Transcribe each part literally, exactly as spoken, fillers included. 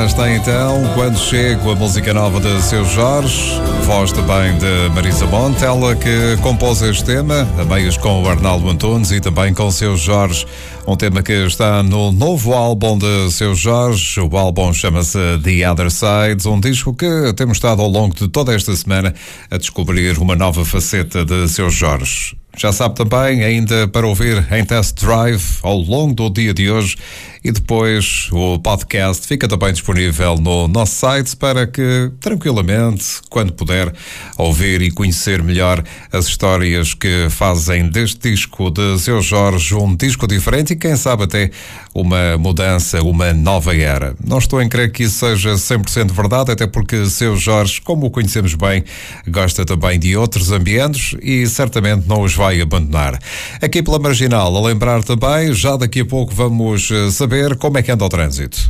Está então Quando Chego, a música nova de Seu Jorge, voz também de Marisa Monte, ela que compôs este tema, a meias com o Arnaldo Antunes e também com Seu Jorge, um tema que está no novo álbum de Seu Jorge. O álbum chama-se The Other Side, um disco que temos estado ao longo de toda esta semana a descobrir uma nova faceta de Seu Jorge. Já sabe também, ainda para ouvir em test drive ao longo do dia de hoje, e depois o podcast fica também disponível no nosso site para que, tranquilamente, quando puder, ouvir e conhecer melhor as histórias que fazem deste disco de Seu Jorge um disco diferente e, quem sabe, até uma mudança, uma nova era. Não estou em crer que isso seja cem por cento verdade, até porque Seu Jorge, como o conhecemos bem, gosta também de outros ambientes e certamente não os vai abandonar. Aqui pela Marginal, a lembrar também, já daqui a pouco vamos saber como é que anda o trânsito.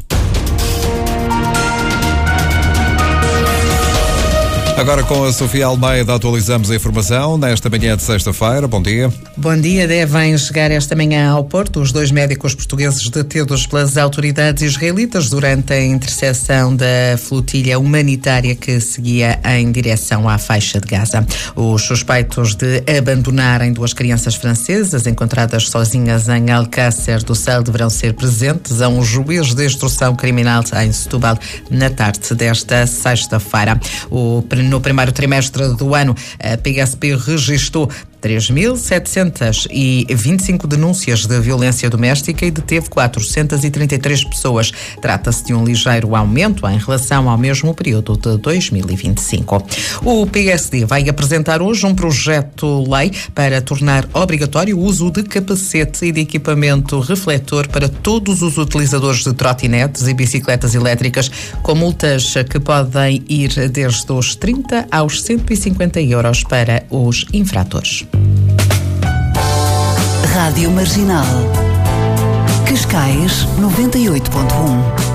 Agora com a Sofia Almeida atualizamos a informação nesta manhã de sexta-feira. Bom dia. Bom dia. Devem chegar esta manhã ao Porto os dois médicos portugueses detidos pelas autoridades israelitas durante a interseção da flotilha humanitária que seguia em direção à faixa de Gaza. Os suspeitos de abandonarem duas crianças francesas encontradas sozinhas em Alcácer do Sal deverão ser presentes a um juiz de instrução criminal em Setúbal na tarde desta sexta-feira. O No primeiro trimestre do ano, a P S P registrou três mil setecentas e vinte e cinco denúncias de violência doméstica e deteve quatrocentas e trinta e três pessoas. Trata-se de um ligeiro aumento em relação ao mesmo período de dois mil e vinte e cinco. O P S D vai apresentar hoje um projeto-lei para tornar obrigatório o uso de capacete e de equipamento refletor para todos os utilizadores de trotinetes e bicicletas elétricas, com multas que podem ir desde os trinta aos cento e cinquenta euros para os infratores. Rádio Marginal. Cascais noventa e oito ponto um.